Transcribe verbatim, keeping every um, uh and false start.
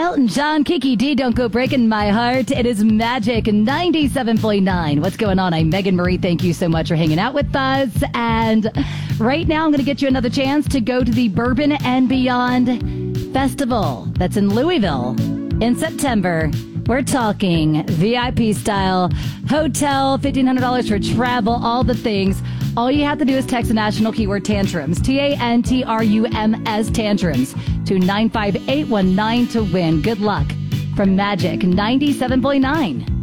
Elton John, Kiki D, Don't Go Breaking My Heart. It is Magic ninety-seven point nine. What's going on? I'm Megan Marie. Thank you so much for hanging out with us. And right now, I'm going to get you another chance to go to the Bourbon and Beyond Festival that's in Louisville in September. We're talking V I P style, hotel, fifteen hundred dollars for travel, all the things. All you have to do is text the national keyword tantrums, T A N T R U M S, tantrums, to nine five eight one nine to win. Good luck from Magic ninety-seven point nine.